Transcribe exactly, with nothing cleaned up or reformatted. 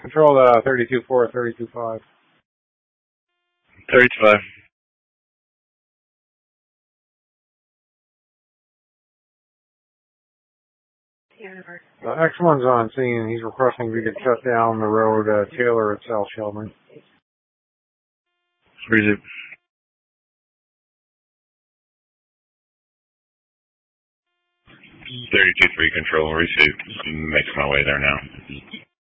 Control uh, thirty-two four, thirty-two five. thirty-two five. Uh, X one's on scene. He's requesting we could shut down the road uh, Taylor at South Shelburne. Receive. thirty-two three control, received. I'm making my way there now.